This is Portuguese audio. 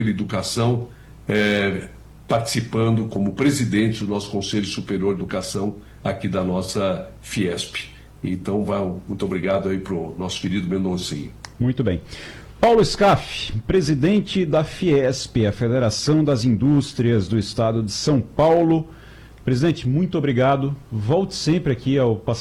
Educação, participando como presidente do nosso Conselho Superior de Educação aqui da nossa Fiesp. Então, muito obrigado aí para o nosso querido Mendoncinho. Muito bem. Paulo Scaff, presidente da Fiesp, a Federação das Indústrias do Estado de São Paulo. Presidente, muito obrigado. Volte sempre aqui ao Passando